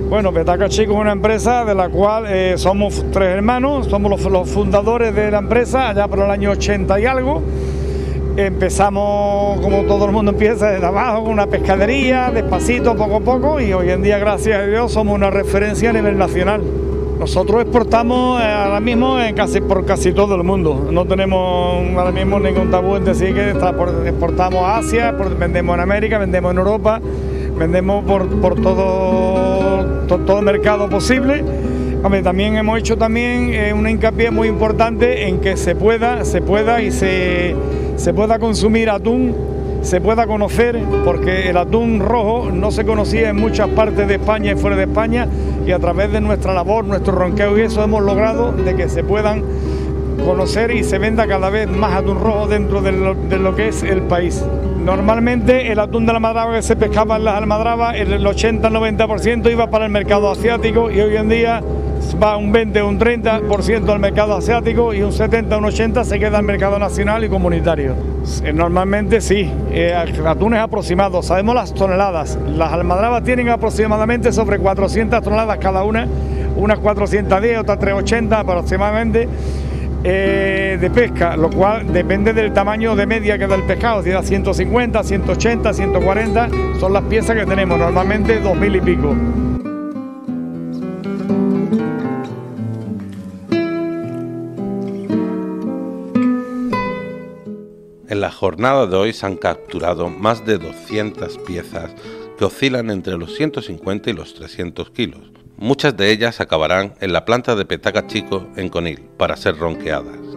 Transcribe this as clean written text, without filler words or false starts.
Bueno, Petaca Chico es una empresa de la cual somos 3 hermanos, somos los fundadores de la empresa allá por el año 80 y algo. Empezamos, como todo el mundo empieza, desde abajo, con una pescadería, despacito, poco a poco, y hoy en día, gracias a Dios, somos una referencia a nivel nacional. Nosotros exportamos ahora mismo por casi todo el mundo. No tenemos ahora mismo ningún tabú en decir que exportamos a Asia, vendemos en América, vendemos en Europa, vendemos por todo el mercado posible. Hombre, también hemos hecho una hincapié muy importante en que se pueda consumir atún, se pueda conocer, porque el atún rojo no se conocía en muchas partes de España y fuera de España, y a través de nuestra labor, nuestro ronqueo y eso hemos logrado de que se puedan conocer y se venda cada vez más atún rojo dentro de lo que es el país. Normalmente el atún de la almadraba que se pescaba en las almadrabas, el 80-90% iba para el mercado asiático, y hoy en día va un 20 o un 30% al mercado asiático y un 70 o un 80 se queda al mercado nacional y comunitario. Normalmente sí, atunes aproximados, sabemos las toneladas. Las almadrabas tienen aproximadamente sobre 400 toneladas cada una, unas 410, otras 380 aproximadamente, de pesca, lo cual depende del tamaño de media que da el pescado, si da 150, 180, 140, son las piezas que tenemos, normalmente 2000 y pico. En la jornada de hoy se han capturado más de 200 piezas que oscilan entre los 150 y los 300 kilos. Muchas de ellas acabarán en la planta de Petaca Chico en Conil para ser ronqueadas.